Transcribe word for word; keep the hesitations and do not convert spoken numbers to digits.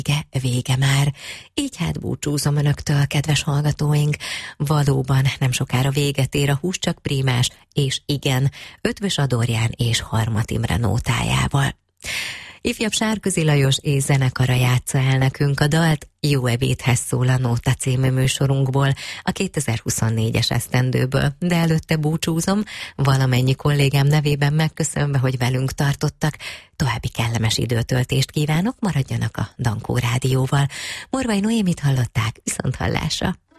vége, vége már. Így hát búcsúzom önöktől, kedves hallgatóink. Valóban nem sokára véget ér a Hús csak prímás, és igen, Ötvös Adorján és Harmat Imre nótájával. Ifjabb Sárközi Lajos és zenekara játsza el nekünk a dalt, Jó ebédhez szól a Nóta című műsorunkból, a kétezer-huszonnégyes esztendőből, de előtte búcsúzom, valamennyi kollégám nevében megköszönve, hogy velünk tartottak. További kellemes időtöltést kívánok, maradjanak a Dankó Rádióval. Morvai Noémit hallották, viszont hallásra!